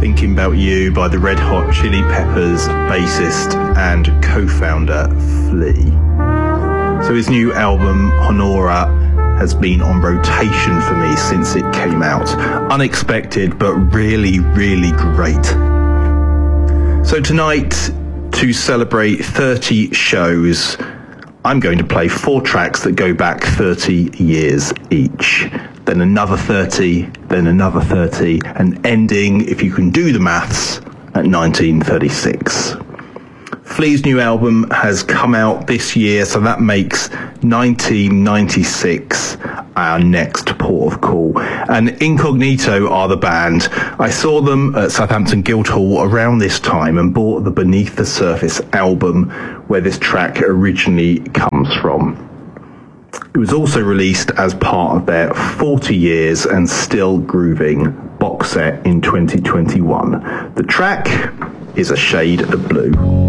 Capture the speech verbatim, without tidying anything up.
Thinking About You by the Red Hot Chili Peppers bassist and co-founder Flea. So his new album, Honora, has been on rotation for me since it came out. Unexpected, but really, really great. So tonight, to celebrate thirty shows, I'm going to play four tracks that go back thirty years each. Then another thirty, then another thirty, and ending, if you can do the maths, at nineteen thirty-six. Flea's new album has come out this year, so that makes nineteen ninety-six our next port of call. And Incognito are the band. I saw them at Southampton Guildhall around this time and bought the Beneath the Surface album, where this track originally comes from. It was also released as part of their forty years and Still Grooving box set in twenty twenty-one. The track is A Shade of Blue.